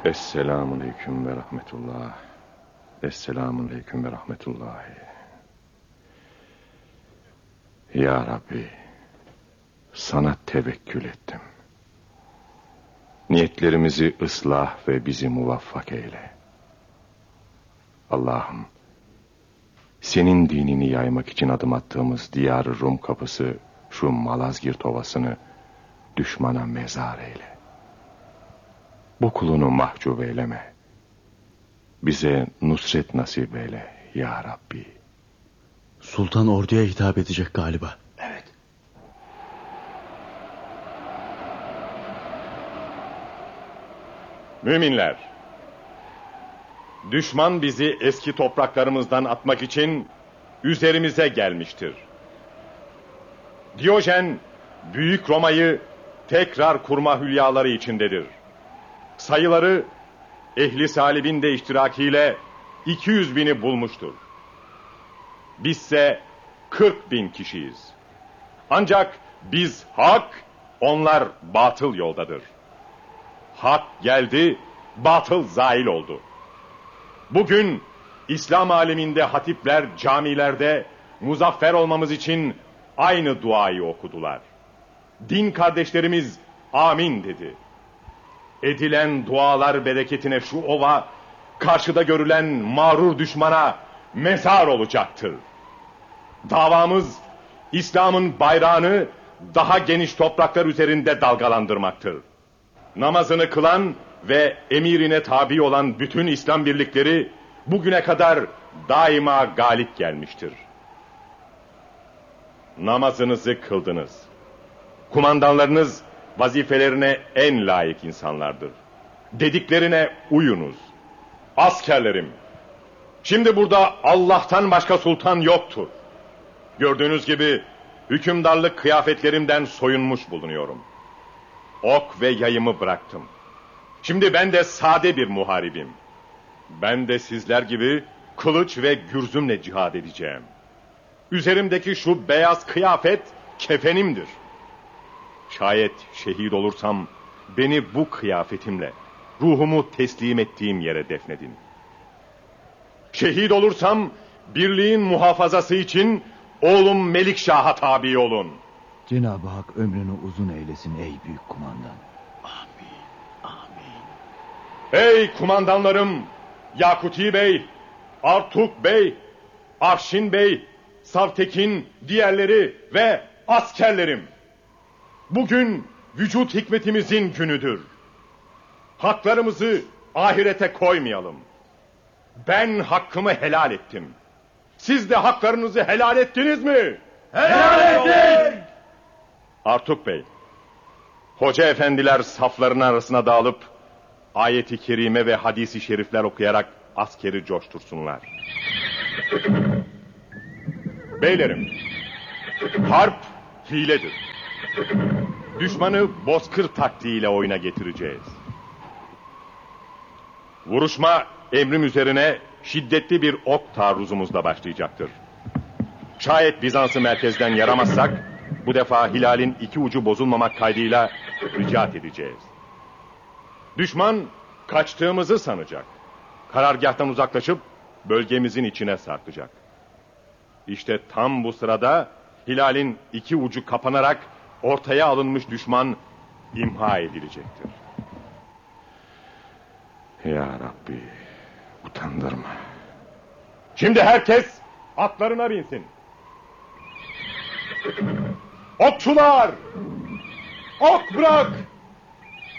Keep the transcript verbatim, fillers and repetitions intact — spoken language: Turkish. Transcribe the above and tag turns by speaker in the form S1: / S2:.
S1: Esselamun aleyküm ve rahmetullah. Esselamun aleyküm ve rahmetullahi. Ya Rabbi, sana tevekkül ettim. Niyetlerimizi ıslah ve bizi muvaffak eyle. Allah'ım, senin dinini yaymak için adım attığımız Diyar-ı Rum kapısı, şu Malazgirt Ovası'nı düşmana mezar eyle. Bu kulunu mahcup eyleme. Bize nusret nasip eyle ya Rabbi.
S2: Sultan orduya hitap edecek galiba.
S3: Evet.
S4: Müminler, düşman bizi eski topraklarımızdan atmak için üzerimize gelmiştir. Diyojen, Büyük Roma'yı tekrar kurma hülyaları içindedir. Sayıları ehli salibin de iştirakiyle iki yüz bini bulmuştur. Bizse kırk bin kişiyiz. Ancak biz hak, onlar batıl yoldadır. Hak geldi, batıl zail oldu. Bugün İslam aleminde hatipler camilerde muzaffer olmamız için aynı duayı okudular. Din kardeşlerimiz amin dedi. Edilen dualar bereketine şu ova, karşıda görülen mağrur düşmana mezar olacaktır. Davamız, İslam'ın bayrağını daha geniş topraklar üzerinde dalgalandırmaktır. Namazını kılan ve emirine tabi olan bütün İslam birlikleri bugüne kadar daima galip gelmiştir. Namazınızı kıldınız. Kumandanlarınız vazifelerine en layık insanlardır. Dediklerine uyunuz. Askerlerim, şimdi burada Allah'tan başka sultan yoktur. Gördüğünüz gibi hükümdarlık kıyafetlerimden soyunmuş bulunuyorum. Ok ve yayımı bıraktım. Şimdi ben de sade bir muharibim. Ben de sizler gibi kılıç ve gürzümle cihad edeceğim. Üzerimdeki şu beyaz kıyafet kefenimdir. Şayet şehit olursam beni bu kıyafetimle ruhumu teslim ettiğim yere defnedin. Şehit olursam birliğin muhafazası için oğlum Melikşah'a tabi olun.
S3: Cenab-ı Hak ömrünü uzun eylesin ey büyük kumandan.
S2: Amin, amin.
S4: Ey kumandanlarım, Yakuti Bey, Artuk Bey, Arşin Bey, Savtekin, diğerleri ve askerlerim. Bugün vücut hikmetimizin günüdür. Haklarımızı ahirete koymayalım. Ben hakkımı helal ettim. Siz de haklarınızı helal ettiniz mi?
S3: Helal ettik!
S4: Artuk Bey, hoca efendiler safların arasına dağılıp ayet-i kerime ve hadis-i şerifler okuyarak askeri coştursunlar. Beylerim, harp hiledir. Düşmanı bozkır taktiğiyle oyuna getireceğiz. Vuruşma emrim üzerine şiddetli bir ok taarruzumuzla başlayacaktır. Şayet Bizans'ı merkezden yaramazsak, bu defa hilalin iki ucu bozulmamak kaydıyla ricat edeceğiz. Düşman kaçtığımızı sanacak. Karargâhtan uzaklaşıp bölgemizin içine sarkacak. İşte tam bu sırada hilalin iki ucu kapanarak ortaya alınmış düşman imha edilecektir.
S1: Ya Rabbi, utandırma.
S4: Şimdi herkes atlarına binsin. Okçular! Ok bırak!